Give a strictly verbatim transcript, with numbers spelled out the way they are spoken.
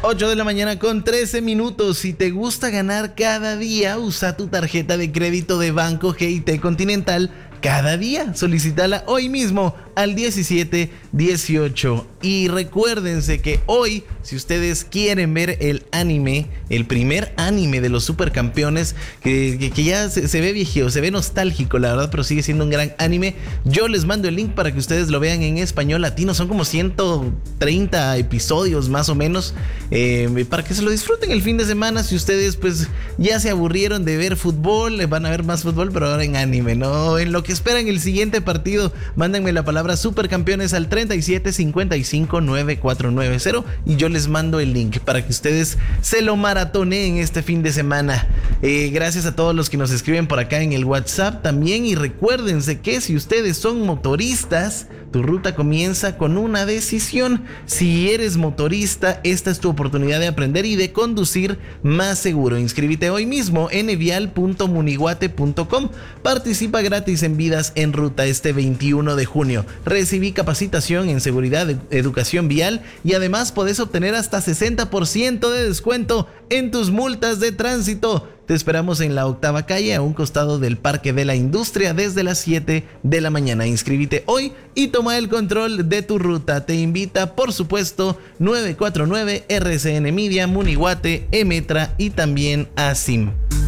ocho de la mañana con trece minutos. Si te gusta ganar cada día, usa tu tarjeta de crédito de Banco G I T Continental cada día. Solicítala hoy mismo al diecisiete dieciocho. Y recuérdense que hoy, si ustedes quieren ver el anime, el primer anime de los supercampeones, que, que, que ya se, se ve viejo, se ve nostálgico, la verdad, pero sigue siendo un gran anime, yo les mando el link para que ustedes lo vean en español latino. Son como ciento treinta episodios más o menos, eh, para que se lo disfruten el fin de semana. Si ustedes pues ya se aburrieron de ver fútbol, van a ver más fútbol, pero ahora en anime, ¿no? En lo que esperan el siguiente partido, mándenme la palabra supercampeones al treinta y siete cincuenta y cinco noventa y cuatro noventa y yo les mando el link para que ustedes se lo maratoneen este fin de semana. Eh, gracias a todos los que nos escriben por acá en el WhatsApp también, y recuérdense que si ustedes son motoristas, tu ruta comienza con una decisión. Si eres motorista, esta es tu oportunidad de aprender y de conducir más seguro. Inscríbete hoy mismo en vial punto muniguate punto com. Participa gratis en Vidas en Ruta este veintiuno de junio. Recibí capacitación en seguridad, educación vial, y además podés obtener hasta sesenta por ciento de descuento en tus multas de tránsito. Te esperamos en la octava calle, a un costado del Parque de la Industria, desde las siete de la mañana. Inscríbete hoy y toma el control de tu ruta. Te invita, por supuesto, nueve cuatro nueve, R C N Media, Muniguate, Emetra y también A S I M.